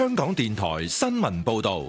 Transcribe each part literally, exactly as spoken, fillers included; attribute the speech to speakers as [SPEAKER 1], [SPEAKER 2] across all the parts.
[SPEAKER 1] 香港電台新聞報道。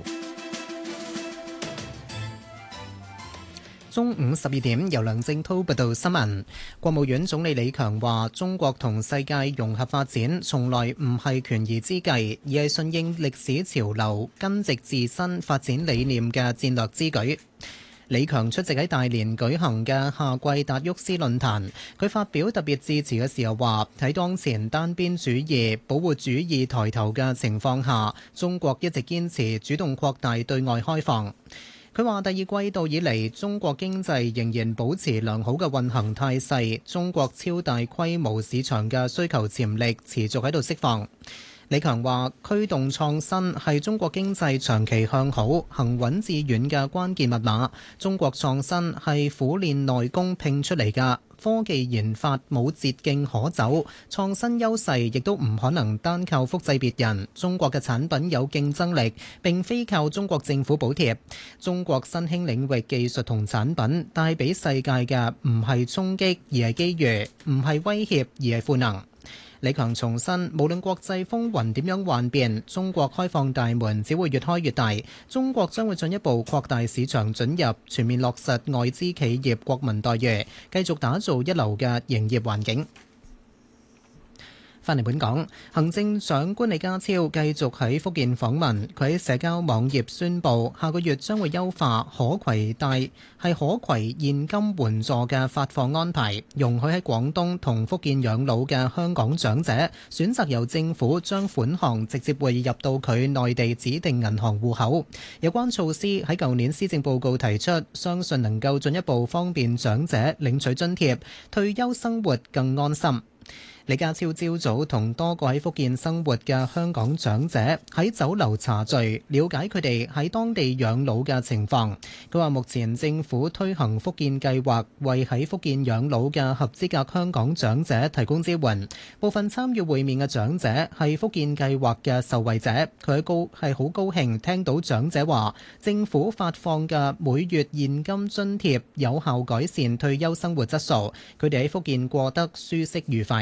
[SPEAKER 2] 中午十二點，由梁正濤報道新聞。國務院總理李強話：中國同世界融合發展，從來唔係權宜之計，而係順應歷史潮流、根植自身發展理念嘅戰略之舉。李強出席喺大連舉行嘅夏季達沃斯論壇，佢發表特別致辭嘅時候話：喺當前單邊主義、保護主義抬頭嘅情況下，中國一直堅持主動擴大對外開放。佢話：第二季度以嚟，中國經濟仍然保持良好嘅運行態勢，中國超大規模市場嘅需求潛力持續喺度釋放。李強話：驅動創新係中國經濟長期向好、行穩致遠嘅關鍵密碼。中國創新係苦練內功拼出嚟㗎。科技研發冇捷徑可走，創新優勢亦都唔可能單靠複製別人。中國嘅產品有競爭力，並非靠中國政府補貼。中國新興領域技術同產品帶俾世界嘅唔係衝擊，而係機遇；唔係威脅，而係賦能。李強重申，無論國際風雲點樣幻變，中國開放大門只會越開越大。中國將會進一步擴大市場准入，全面落實外資企業國民待遇，繼續打造一流嘅營業環境。返嚟本港，行政長官李家超繼續喺福建訪問。佢喺社交網頁宣布，下個月將會優化可攜帶係可攜現金援助嘅發放安排，容許喺廣東同福建養老嘅香港長者選擇由政府將款項直接匯入到佢內地指定銀行戶口。有關措施喺舊年施政報告提出，相信能夠進一步方便長者領取津貼，退休生活更安心。李家超朝早同多個喺福建生活嘅香港長者喺酒樓茶聚，了解佢哋喺當地養老嘅情況。佢話目前政府推行福建計劃，為喺福建養老嘅合資格香港長者提供支援。部分參與會面嘅長者係福建計劃嘅受惠者，佢高係好高興聽到長者話，政府發放嘅每月現金津貼有效改善退休生活質素，佢哋喺福建過得舒適愉快。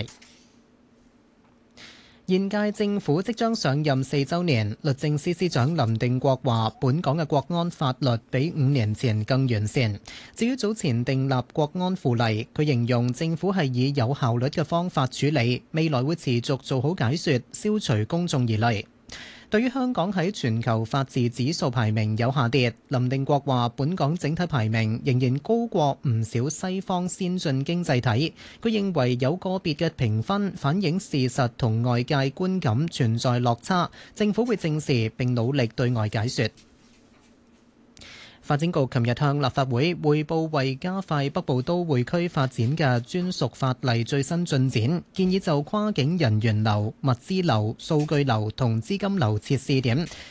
[SPEAKER 2] 現屆政府即將上任四週年，律政司司長林定國話：本港嘅國安法律比五年前更完善。至於早前訂立國安附例，佢形容政府係以有效率嘅方法處理，未來會持續做好解說，消除公眾疑慮。對於香港喺全球法治指數排名有下跌，林定國話：本港整體排名仍然高過唔少西方先進經濟體。佢認為有個別嘅評分反映事實同外界觀感存在落差，政府會正視並努力對外解說。發展局琴日向立法會匯報為加快北部都會區發展嘅專屬法例最新進展，建議就跨境人員流、物資流、數據流同資金流設試點，